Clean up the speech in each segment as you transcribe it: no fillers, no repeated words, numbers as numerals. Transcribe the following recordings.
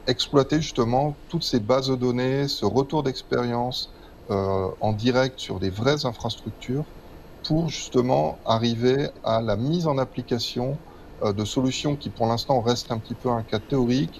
exploiter justement toutes ces bases de données, ce retour d'expérience, en direct sur des vraies infrastructures pour justement arriver à la mise en application, de solutions qui pour l'instant restent un petit peu un cas théorique,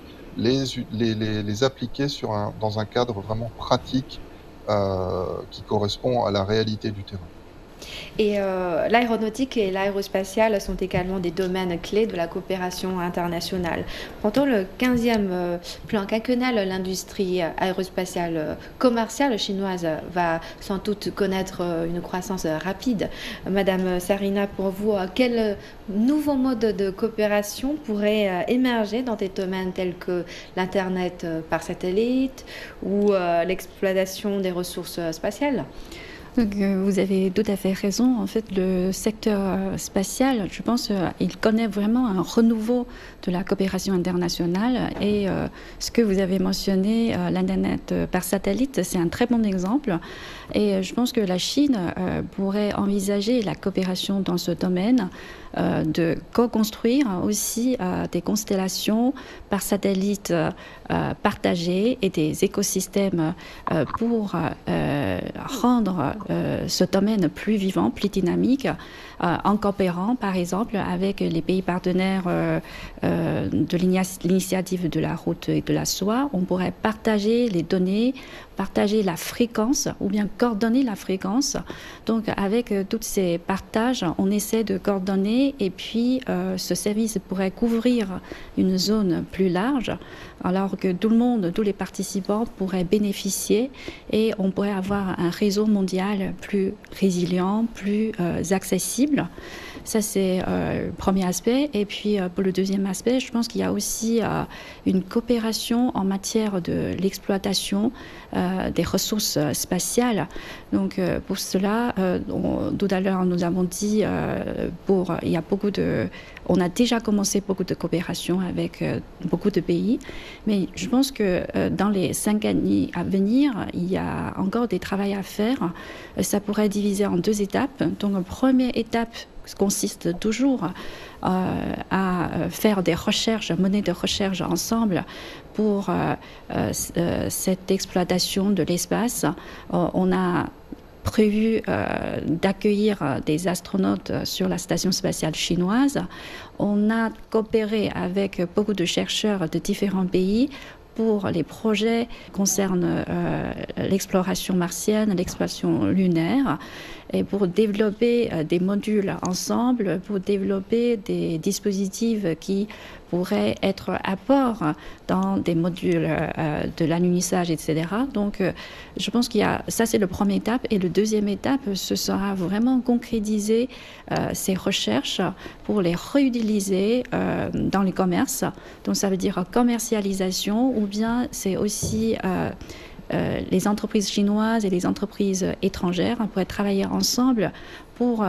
les appliquer dans un cadre vraiment pratique, qui correspond à la réalité du terrain. Et l'aéronautique et l'aérospatiale sont également des domaines clés de la coopération internationale. Pendant le 15e plan quinquennal, l'industrie aérospatiale commerciale chinoise va sans doute connaître une croissance rapide. Madame Sarina, pour vous, quel nouveau mode de coopération pourrait émerger dans des domaines tels que l'Internet par satellite ou l'exploitation des ressources spatiales? Donc, vous avez tout à fait raison. En fait, le secteur spatial, je pense, il connaît vraiment un renouveau de la coopération internationale. Et ce que vous avez mentionné, l'Internet par satellite, c'est un très bon exemple. Et je pense que la Chine pourrait envisager la coopération dans ce domaine, de co-construire aussi des constellations par satellite partagées et des écosystèmes pour rendre ce domaine plus vivant, plus dynamique, en coopérant par exemple avec les pays partenaires de l'initiative de la route et de la soie. On pourrait partager les données, partager la fréquence ou bien coordonner la fréquence. Donc avec tous ces partages, on essaie de coordonner et puis ce service pourrait couvrir une zone plus large alors que tout le monde, tous les participants pourraient bénéficier et on pourrait avoir un réseau mondial plus résilient, plus accessible. Ça, c'est le premier aspect. Et puis, pour le deuxième aspect, je pense qu'il y a aussi une coopération en matière de l'exploitation des ressources spatiales. Donc, pour cela, tout à l'heure, nous avons dit, il y a on a déjà commencé beaucoup de coopération avec beaucoup de pays. Mais je pense que dans les 5 années à venir, il y a encore des travaux à faire. Ça pourrait être divisé en 2 étapes. Donc, la première étape consiste toujours à faire des recherches, mener des recherches ensemble pour cette exploitation de l'espace. On a prévu d'accueillir des astronautes sur la station spatiale chinoise. On a coopéré avec beaucoup de chercheurs de différents pays pour les projets qui concernent l'exploration martienne, l'exploration lunaire, et pour développer des modules ensemble, pour développer des dispositifs qui pourraient être apports dans des modules de l'alunissage, etc. Donc, je pense ça, c'est la première étape. Et la deuxième étape, ce sera vraiment concrétiser ces recherches pour les réutiliser dans les commerces. Donc, ça veut dire commercialisation, ou bien c'est aussi les entreprises chinoises et les entreprises étrangères pourraient travailler ensemble pour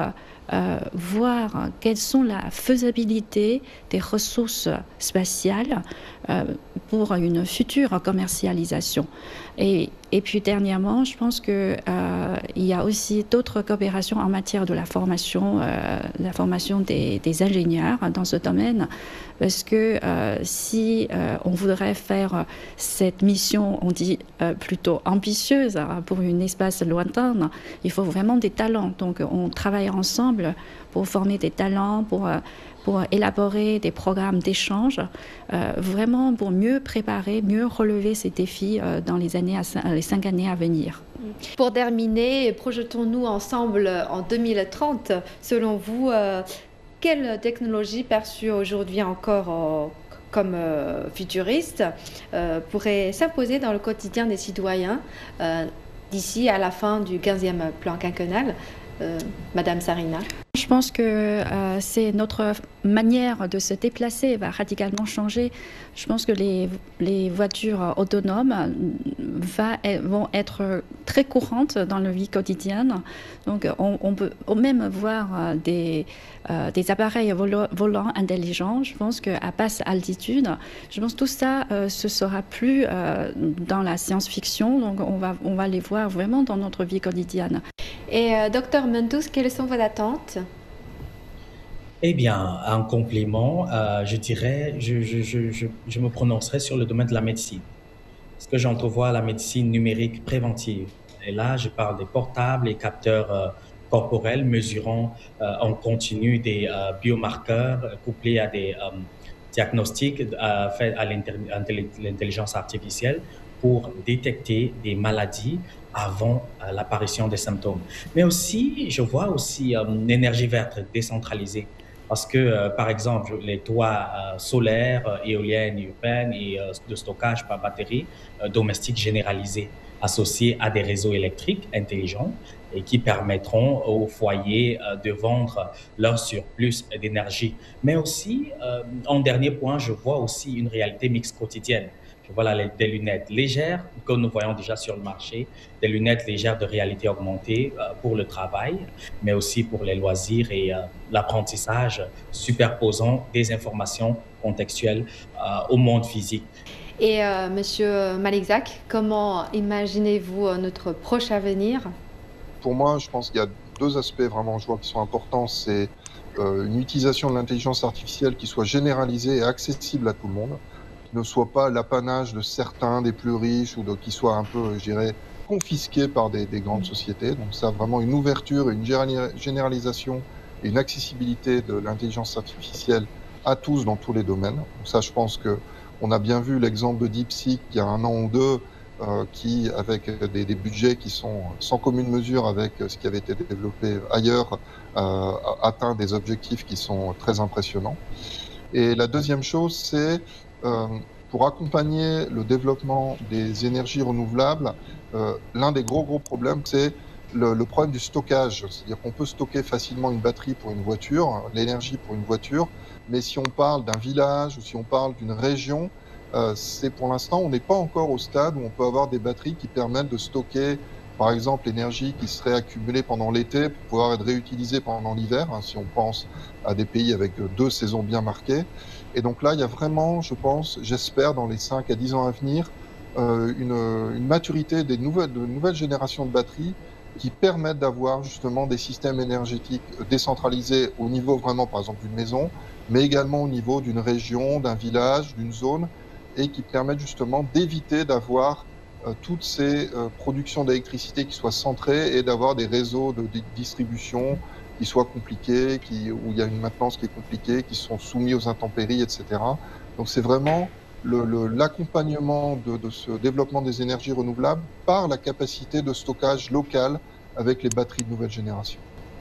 voir quelles sont la faisabilité des ressources spatiales pour une future commercialisation. Et puis dernièrement, je pense qu'il y a aussi d'autres coopérations en matière de la formation des ingénieurs dans ce domaine, parce que si on voudrait faire cette mission, on dit plutôt ambitieuse, pour un espace lointain, il faut vraiment des talents. Donc on travaille ensemble pour former des talents, pour élaborer des programmes d'échange, vraiment pour mieux préparer, mieux relever ces défis dans les 5 années à venir. Pour terminer, projetons-nous ensemble en 2030. Selon vous, quelle technologie perçue aujourd'hui encore comme futuriste pourrait s'imposer dans le quotidien des citoyens d'ici à la fin du 15e plan quinquennal? Madame Sarina. Je pense que c'est notre manière de se déplacer va radicalement changer. Je pense que les voitures autonomes vont être très courantes dans la vie quotidienne. Donc on peut même voir des appareils volants intelligents. Je pense qu'à basse altitude, je pense que tout ça ce sera plus dans la science-fiction. Donc on va les voir vraiment dans notre vie quotidienne. Et Dr Mendous, quelles sont vos attentes? Eh bien, en complément, je dirais, je me prononcerai sur le domaine de la médecine. Ce que j'entrevois la médecine numérique préventive. Et là, je parle des portables et capteurs corporels mesurant en continu des biomarqueurs couplés à des diagnostics faits à l'intelligence artificielle pour détecter des maladies avant l'apparition des symptômes. Mais aussi, je vois aussi l'énergie verte décentralisée. Parce que, par exemple, les toits solaires, éoliennes urbaines et de stockage par batterie domestiques généralisés associés à des réseaux électriques intelligents et qui permettront aux foyers de vendre leur surplus d'énergie. Mais aussi, en dernier point, je vois aussi une réalité mixte quotidienne. Je vois des lunettes légères que nous voyons déjà sur le marché, des lunettes légères de réalité augmentée pour le travail, mais aussi pour les loisirs et l'apprentissage, superposant des informations contextuelles au monde physique. Et Monsieur Malikzak, comment imaginez-vous notre proche avenir? Pour moi, je pense qu'il y a deux aspects vraiment, je vois, qui sont importants. C'est une utilisation de l'intelligence artificielle qui soit généralisée et accessible à tout le monde, qui ne soit pas l'apanage de certains des plus riches ou qui soit un peu, je dirais, confisqué par des grandes sociétés. Donc ça, vraiment une ouverture, une généralisation et une accessibilité de l'intelligence artificielle à tous dans tous les domaines. Donc ça, je pense que on a bien vu l'exemple de DeepSeek il y a 1 an ou 2, qui, avec des budgets qui sont sans commune mesure avec ce qui avait été développé ailleurs, atteint des objectifs qui sont très impressionnants. Et la deuxième chose, c'est pour accompagner le développement des énergies renouvelables, l'un des gros problèmes, c'est le problème du stockage. C'est-à-dire qu'on peut stocker facilement une batterie pour une voiture, l'énergie pour une voiture, mais si on parle d'un village ou si on parle d'une région, c'est pour l'instant, on n'est pas encore au stade où on peut avoir des batteries qui permettent de stocker, par exemple, l'énergie qui serait accumulée pendant l'été pour pouvoir être réutilisée pendant l'hiver, hein, si on pense à des pays avec 2 saisons bien marquées. Et donc là, il y a vraiment, je pense, j'espère, dans les 5 à 10 ans à venir, une maturité de nouvelles générations de batteries qui permettent d'avoir justement des systèmes énergétiques décentralisés au niveau vraiment, par exemple, d'une maison, mais également au niveau d'une région, d'un village, d'une zone, et qui permettent justement d'éviter d'avoir toutes ces productions d'électricité qui soient centrées et d'avoir des réseaux de distribution qui soient compliqués, où il y a une maintenance qui est compliquée, qui sont soumis aux intempéries, etc. Donc c'est vraiment l'accompagnement de ce développement des énergies renouvelables par la capacité de stockage local avec les batteries de nouvelle génération.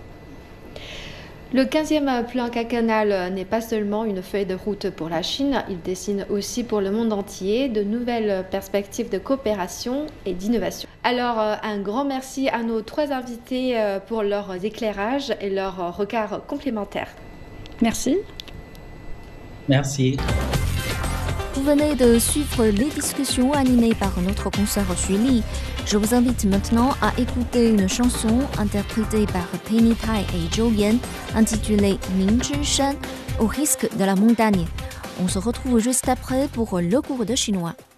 Le 15e plan quinquennal n'est pas seulement une feuille de route pour la Chine, il dessine aussi pour le monde entier de nouvelles perspectives de coopération et d'innovation. Alors, un grand merci à nos 3 invités pour leurs éclairages et leurs regards complémentaires. Merci. Merci. Vous venez de suivre les discussions animées par notre consoeur Xu Li. Je vous invite maintenant à écouter une chanson interprétée par Penny Tai et Zhou Yan intitulée Mingzhi Shan, au risque de la montagne. On se retrouve juste après pour le cours de chinois.